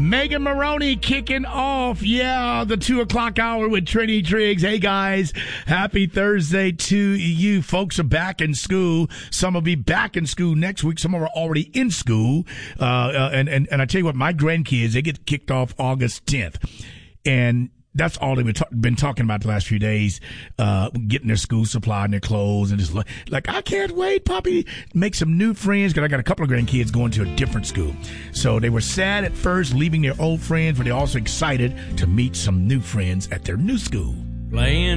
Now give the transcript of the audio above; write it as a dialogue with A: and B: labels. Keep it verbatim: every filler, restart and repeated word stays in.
A: Megan Maroney kicking off, yeah, the two o'clock hour with Trini Triggs. Hey, guys, happy Thursday to you. Folks are back in school. Some will be back in school next week. Some are already in school. Uh, uh, and, and, and I tell you what, my grandkids, they get kicked off August tenth. And that's all they've been, ta- been talking about the last few days, uh, getting their school supply and their clothes. And just like, like, I can't wait, Poppy, make some new friends, because I got a couple of grandkids going to a different school. So they were sad at first leaving their old friends, but they're also excited to meet some new friends at their new school.
B: Playing